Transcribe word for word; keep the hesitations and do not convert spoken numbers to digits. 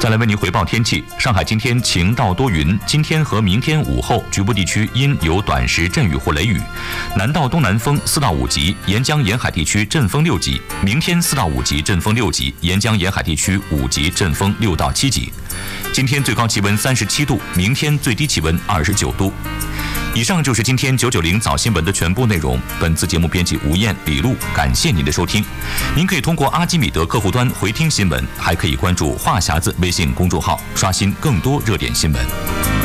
再来为您回报天气。上海今天晴到多云，今天和明天午后局部地区阴有短时阵雨或雷雨，南到东南风四到五级，沿江沿海地区阵风六级。明天四到五级，阵风六级，沿江沿海地区五级，阵风六到七级。今天最高气温三十七度，明天最低气温二十九度。以上就是今天九九零早新闻的全部内容。本次节目编辑吴燕、李璐，感谢您的收听。您可以通过阿基米德客户端回听新闻，还可以关注话匣子微信公众号，刷新更多热点新闻。